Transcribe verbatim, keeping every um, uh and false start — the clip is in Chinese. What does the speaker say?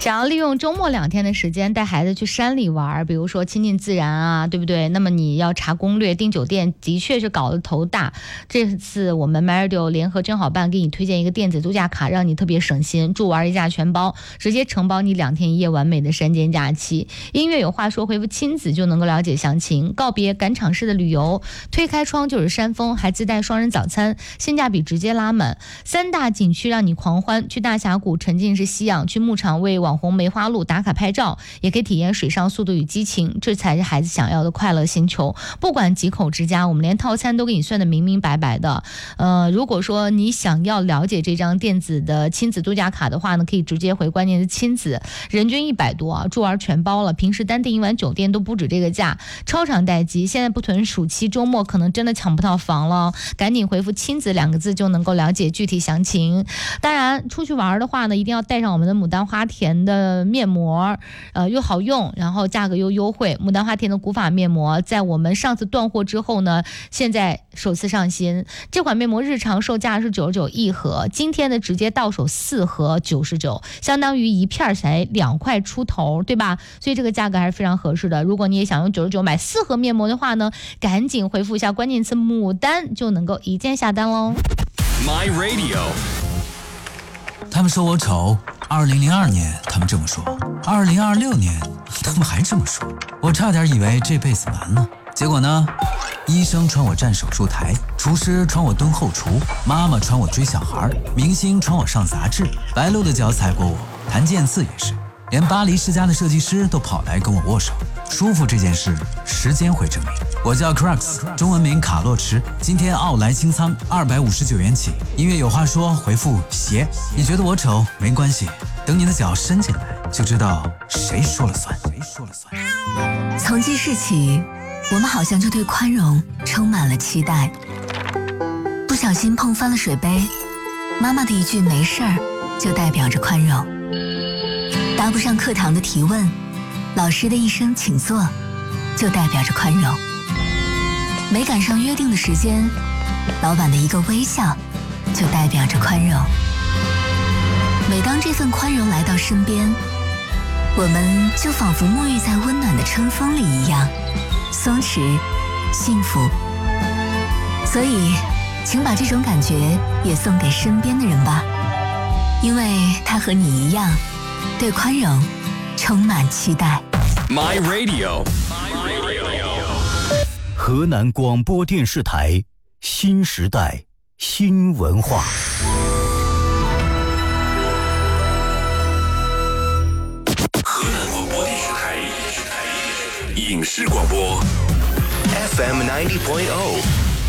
想要利用周末两天的时间带孩子去山里玩，比如说亲近自然啊，对不对？那么你要查攻略订酒店的确是搞得头大。这次我们 MyRadio 联合真好办给你推荐一个电子度假卡，让你特别省心，住玩一价全包，直接承包你两天一夜完美的山间假期。音乐有话说回复亲子就能够了解详情，告别赶场式的旅游，推开窗就是山峰，还自带双人早餐，性价比直接拉满。三大景区让你狂欢，去大峡谷沉浸式吸氧，去牧场为网红梅花鹿打卡拍照，也可以体验水上速度与激情，这才是孩子想要的快乐星球。不管几口之家，我们连套餐都给你算得明明白白的。呃，如果说你想要了解这张电子的亲子度假卡的话呢，可以直接回关键是亲子，人均一百多啊，住玩全包了，平时单订一晚酒店都不止这个价，超长待机。现在不囤暑期周末可能真的抢不到房了，赶紧回复亲子两个字就能够了解具体详情。当然出去玩的话呢，一定要带上我们的牡丹花田的面膜，呃，又好用，然后价格又优惠。牡丹花田的古法面膜在我们上次断货之后呢，现在首次上新。这款面膜日常售价是九十九一盒，今天的直接到手四盒九十九，相当于一片才两块出头，对吧？所以这个价格还是非常合适的。如果你也想用九十九买四盒面膜的话呢，赶紧回复一下关键词牡丹就能够一键下单喽。 My Radio。 他们说我丑，二零零二年他们这么说，二零二六年他们还这么说，我差点以为这辈子完了。结果呢，医生传我站手术台，厨师传我蹲后厨，妈妈传我追小孩，明星传我上杂志，白鹿的脚踩过我，谭健次也是，连巴黎世家的设计师都跑来跟我握手。舒服这件事，时间会证明。我叫 Crux， 中文名卡洛驰，今天奥莱清仓二百五十九元起。音乐有话说，回复鞋。你觉得我丑没关系，等你的脚伸进来，就知道谁说了算。谁说了算？ 从记事起，我们好像就对宽容充满了期待。不小心碰翻了水杯，妈妈的一句没事儿，就代表着宽容。搭不上课堂的提问，老师的一声请坐，就代表着宽容。没赶上约定的时间，老板的一个微笑，就代表着宽容。每当这份宽容来到身边，我们就仿佛沐浴在温暖的春风里一样，松弛、幸福。所以，请把这种感觉也送给身边的人吧，因为他和你一样，对宽容充满期待。 My Radio。 河南广播电视台新时代新文化。 河南广播电视台影视广播 F M ninety point oh